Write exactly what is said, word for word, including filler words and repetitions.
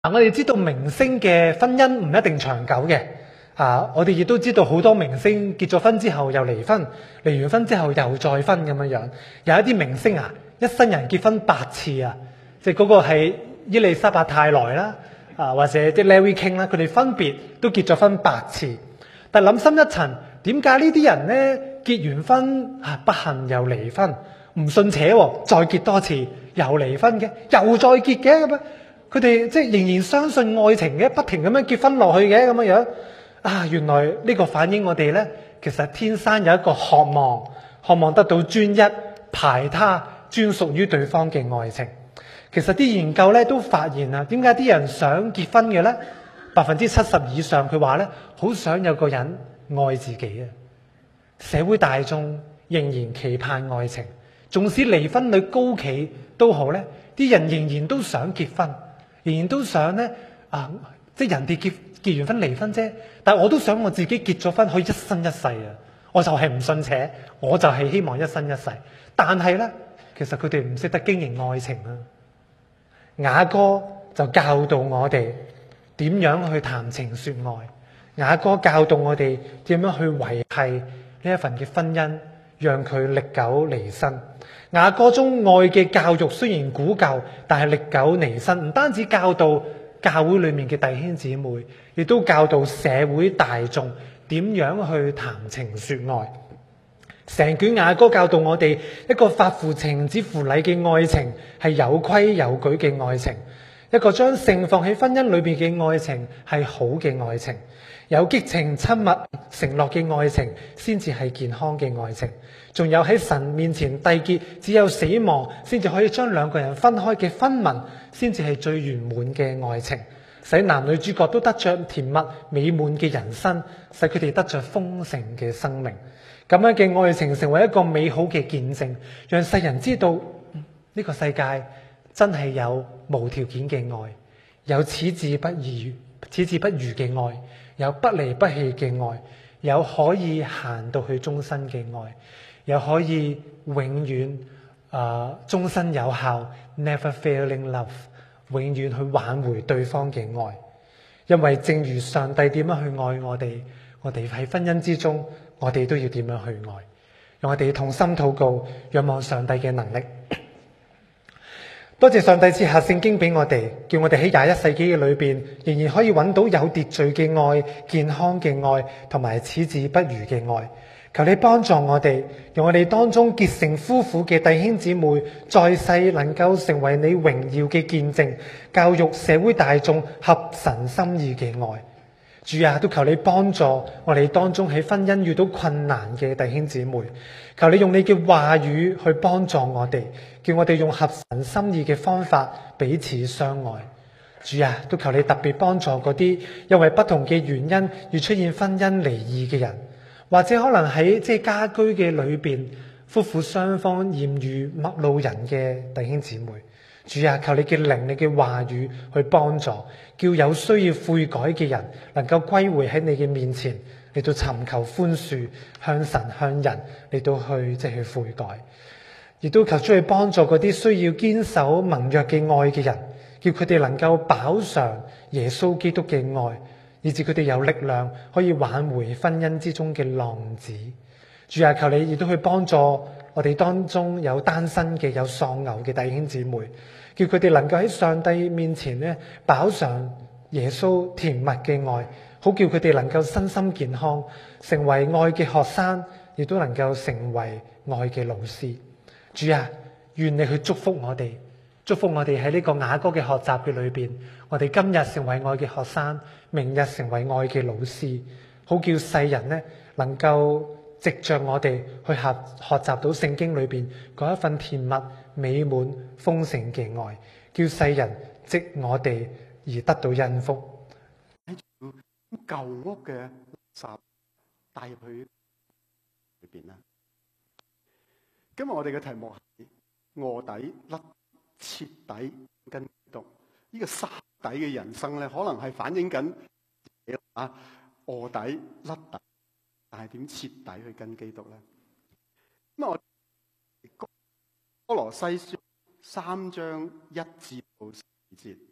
我哋知道明星嘅婚姻唔一定長久嘅，啊，我哋亦都知道好多明星結咗婚之後又離婚，離完婚之後又再婚咁樣樣。有一啲明星啊，一生人結婚八次啊，即係嗰個係伊麗莎白太來啦，啊或者即係 Larry King 啦，佢哋分別都結咗婚八次。但諗深一層，點解呢啲人呢結完婚啊不幸又離婚，唔信邪喎，再結多次又離婚嘅，又再結嘅咁樣？佢哋即係仍然相信愛情嘅，不停咁樣結婚落去嘅咁樣樣啊！原來呢個反映我哋呢，其實天生有一個渴望，渴望得到專一排他專屬於對方嘅愛情。其實啲研究呢都發現啊，點解啲人想結婚嘅呢？百分之七十以上佢話呢，好想有個人愛自己啊！社會大眾仍然期盼愛情，縱使離婚率高企都好呢，啲人仍然都想結婚。仍然都想咧啊，即係人哋結結完婚離婚啫，但係我都想我自己結咗婚可以一生一世啊！我就係唔信邪，我就係希望一生一世。但係咧，其實佢哋唔識得經營愛情啊。雅歌就教導我哋點樣去談情說愛，雅歌教導我哋點樣去維繫呢一份嘅婚姻，讓佢歷久彌新。雅歌中愛嘅教育雖然古舊，但係歷久彌新。唔單止教導教會裏面嘅弟兄姊妹，亦都教導社會大眾點樣去談情說愛。成卷雅歌教導我哋，一個發乎情止乎禮嘅愛情係有規有矩嘅愛情，一個將性放喺婚姻裏面嘅愛情係好嘅愛情，有激情親密承諾嘅愛情先至係健康嘅愛情。仲有喺神面前締結，只有死亡先至可以將兩個人分開嘅婚盟，先至係最圓滿嘅愛情，使男女主角都得着甜蜜美滿嘅人生，使佢哋得着豐盛嘅生命。咁樣嘅愛情成為一個美好嘅見證，讓世人知道呢、嗯這個世界真係有無條件嘅愛，有矢志不渝、矢志不渝嘅愛，有不離不棄嘅愛，有可以行到去終身嘅愛，又可以永遠啊、呃、終身有效 never failing love， 永遠去挽回對方嘅愛。因為正如上帝點樣去愛我哋，我哋喺婚姻之中，我哋都要點樣去愛。讓我哋同心禱告，仰望上帝嘅能力。多謝上帝賜下聖經俾我哋，叫我哋喺廿一世紀嘅裏邊，仍然可以揾到有秩序嘅愛、健康嘅愛，同埋矢志不渝嘅愛。求你幫助我哋，讓我哋當中結成夫婦嘅弟兄姊妹，在世能夠成為你榮耀嘅見證，教育社會大眾合神心意嘅愛。主啊，都求你幫助我哋當中喺婚姻遇到困難嘅弟兄姊妹，求你用你嘅話語去幫助我哋，叫我哋用合神心意嘅方法彼此相愛。主啊，都求你特別幫助嗰啲因為不同嘅原因而出現婚姻離異嘅人，或者可能喺即係家居嘅裏邊，夫婦雙方艷遇陌路人嘅弟兄姊妹。主啊，求你嘅靈、你嘅話語去幫助，叫有需要悔改嘅人能夠歸回喺你嘅面前，嚟到尋求寬恕，向神向人嚟到去即係去悔改。亦都求主去幫助嗰啲需要堅守盟約嘅愛嘅人，叫佢哋能夠飽嘗耶穌基督嘅愛，以致佢哋有力量可以挽回婚姻之中嘅浪子。主啊，求你亦都去幫助我哋當中有單身嘅、有喪偶嘅弟兄姊妹，叫佢哋能夠喺上帝面前咧飽嘗耶穌甜蜜嘅愛，好叫佢哋能夠身心健康，成為愛嘅學生，亦都能夠成為愛嘅老師。主啊，願你去祝福我哋，祝福我哋喺呢個雅歌嘅學習嘅裏邊，我哋今日成為愛嘅學生，明日成為愛嘅老師，好叫世人咧能夠藉着我哋去學學習到聖經裏邊嗰一份甜蜜美滿豐盛嘅愛，叫世人藉我哋而得到恩福。 舊屋嘅垃圾帶入去裏邊啦。今日我哋嘅題目係臥底甩徹底跟讀。呢個沙底嘅人生咧，可能係反映緊啊臥底甩底，但係點徹底去跟基督咧？咁我歌羅西書三章一至到十二節。